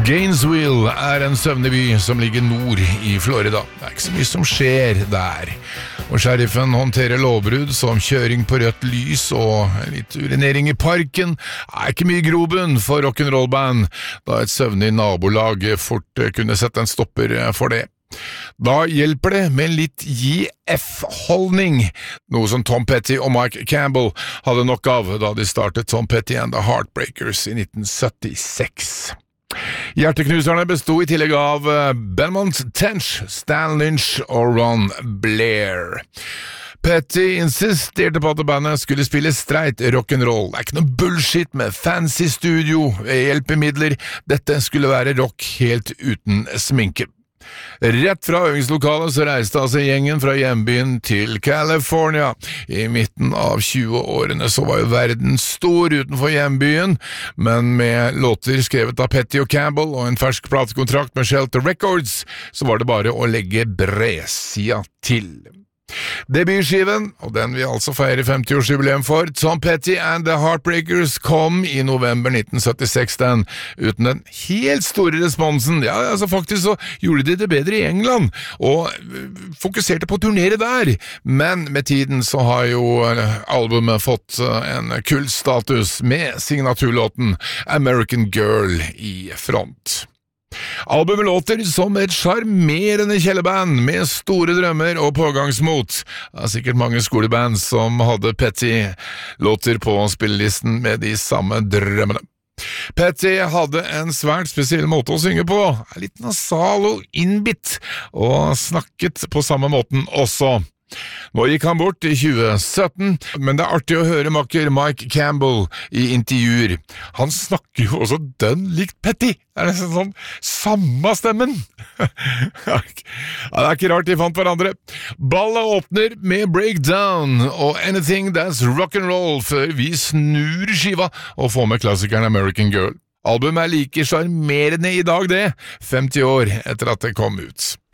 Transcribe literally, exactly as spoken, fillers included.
Gainesville er en søvnig by som ligger nord i Florida. Det er ikke så mye som skjer der. Og sheriffen håndterer lovbrudd som kjøring på rødt lys og litt urinering i parken. Det er ikke mye grobunn for rock'n'roll-band, da et søvnig nabolag fort kunne sette en stopper for det. Da hjelper det med litt J F-holdning, noe som Tom Petty og Mike Campbell hadde nok av da de startet Tom Petty and the Heartbreakers i nitten syttiseks. Hjerteknuserne bestod i tillegg av Belmont Tench, Stan Lynch og Ron Blair. Petty insisterte på at bandet skulle spille streit rock'n'roll. Det er ikke noe bullshit med fancy studio, hjelpemidler. Dette skulle være rock helt uten sminke. Rett fra øvingslokalet så reiste altså gjengen fra hjembyen til California. I midten av tjueårene så var jo verden stor utenfor hjembyen, men med låter skrevet av Petty og Campbell og en fersk platekontrakt med Shelter Records, så var det bare å legge bredsida til. Debutskiven, og den vi altså feirer femti-årsjubileum for, Tom Petty and the Heartbreakers, kom i november nitten syttiseks den, uten den helt store responsen. Ja, altså faktisk så gjorde de det bedre i England, og fokuserte på å turnere der, men med tiden så har jo albumet fått en kultstatus med signaturlåten American Girl i front. Albumet låter som et charmerende kjelleband med store drømmer og pågangsmot. Det er sikkert mange skoleband som hadde Petty-låter på spillelisten med de samme drømmene. Petty hadde en svært spesiell måte å synge på, litt nasal og innbitt, og snakket på samme måten også. Nå gikk han bort i tjue sytten, men det er artig å høre makker Mike Campbell i intervjuer. Han snakker jo også dønn likt Petty. Det er nesten sånn samme stemmen. Ja, det er ikke rart de fant hverandre. Ballet åpner med Breakdown og Anything That's Rock'n'Roll før vi snur skiva og får med klassikeren American Girl. Albumet er like charmerende i dag det, femti år etter at det kom ut.